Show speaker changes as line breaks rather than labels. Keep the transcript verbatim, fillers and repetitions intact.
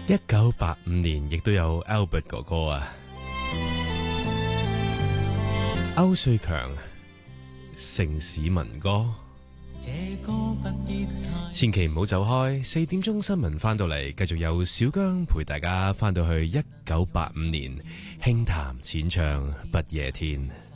一九八五年亦都有 Albert 哥哥啊，歐瑞強城市民歌。千祈唔好走開，四點鐘新聞翻到嚟，繼續有小姜陪大家翻到去一九八五年，輕談淺唱不夜天。